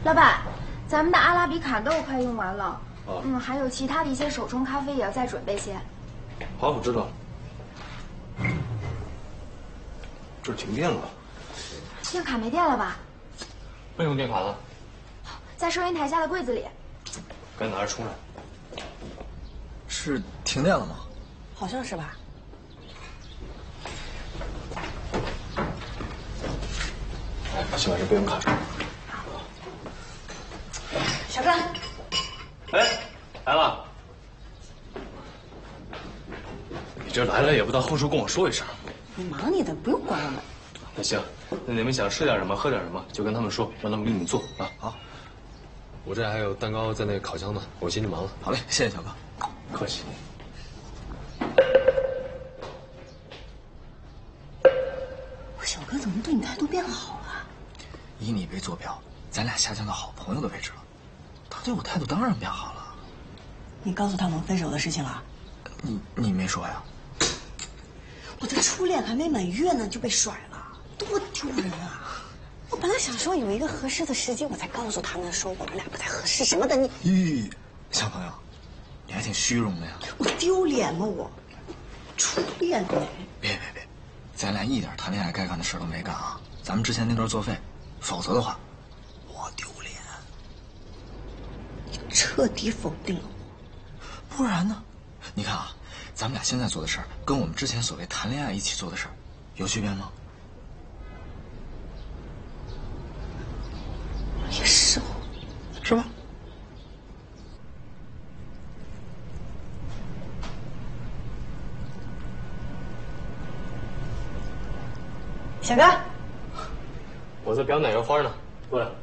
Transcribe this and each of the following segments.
老板，咱们的阿拉比卡豆快用完了。 啊。 还有其他的一些手冲咖啡也要再准备些。 好，我知道了。这儿停电了。 电卡没电了吧？ 没用电卡了。 在收银台下的柜子里。 赶紧拿着充上。 是停电了吗？ 好像是吧。 先把这备用卡上。 小哥， 哎，来了。你这来了也不到后厨跟我说一声。 你忙你的，不用管我们。 那行，那你们想吃点什么，喝点什么，就跟他们说，让他们给你们做啊。 好， 我这还有蛋糕在那烤箱呢，我先去忙了。 好嘞，谢谢小哥。 客气。 小哥怎么对你态度变好了？ 以你为坐标，咱俩下降到好朋友的位置了。他对我态度当然变好了。 你告诉他们分手的事情了？ 你没说呀？ 我的初恋还没满月呢就被甩了，多丢人啊！我本来想说有一个合适的时机，我才告诉他们说我们俩不太合适什么的。你， 小朋友，你还挺虚荣的呀。 我丢脸吗我？初恋呢？ 别，咱俩一点谈恋爱该干的事都没干啊！咱们之前那段作废，否则的话，我丢脸。 你彻底否定了我，不然呢？你看啊，咱们俩现在做的事儿，跟我们之前所谓谈恋爱一起做的事儿，有区别吗？ 也是哦， 是吧？ 小哥， 我在裱奶油花呢，过来。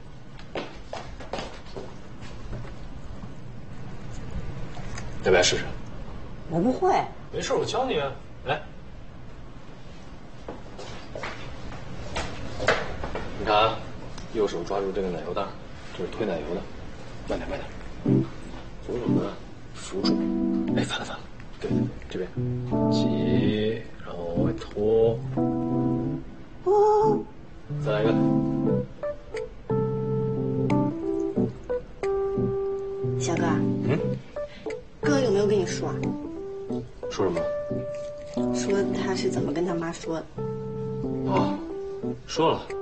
要不要试试？ 我不会。 没事，我教你啊。来，你看啊，右手抓住这个奶油袋，这是推奶油的，慢点，左手呢扶住。哎，反了，对，这边挤，然后往外拖。 哦， 再来一个。 小哥，哥有没有跟你说啊？ 说什么？ 说他是怎么跟他妈说的？ 哦，说了。